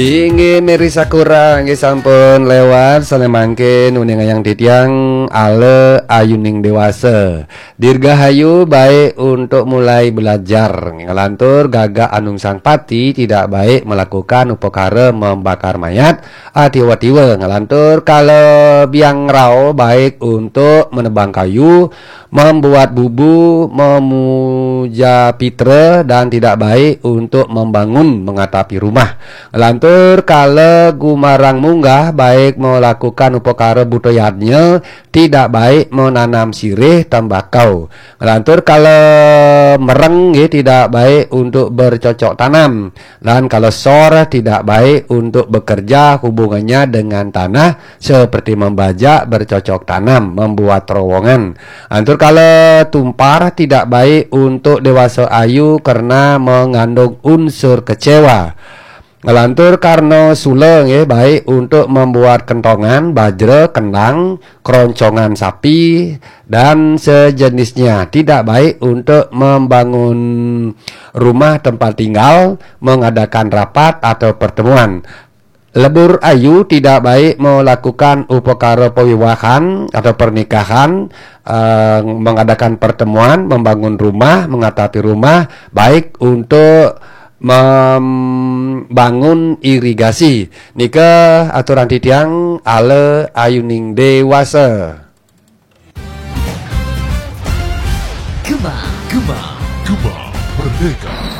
Inggih mirisa kurang nggih sampun lewat salemangke uning yang titiang ale ayuning dewasa. Dirgahayu baik untuk mulai belajar. Ngelantur gagak anung sang pati tidak baik melakukan upakara membakar mayat atiwa-tiwa. Ngelantur kalau biang rau baik untuk menebang kayu, membuat bubu, memuja pitra, dan tidak baik untuk membangun mengatapi rumah. Ngelantur kalau gumarang munggah baik melakukan upakara budayanya, tidak baik menanam sirih tembakau. Ngelantur kalau mereng tidak baik untuk bercocok tanam, dan kalau sor tidak baik untuk bekerja hubungannya dengan tanah seperti membajak, bercocok tanam, membuat terowongan. Antur kalau tumpar tidak baik untuk dewasa ayu karena mengandung unsur kecewa. Ngelantur karena suleng baik untuk membuat kentongan, bajra, kendang, keroncongan sapi, dan sejenisnya. Tidak baik untuk membangun rumah tempat tinggal, mengadakan rapat atau pertemuan. Lebur ayu tidak baik melakukan upakara pewiwahan atau pernikahan, mengadakan pertemuan, membangun rumah, mengatapi rumah, baik untuk membangun irigasi. Nika aturan titiang ale ayuning dewasa. Gema Merdeka.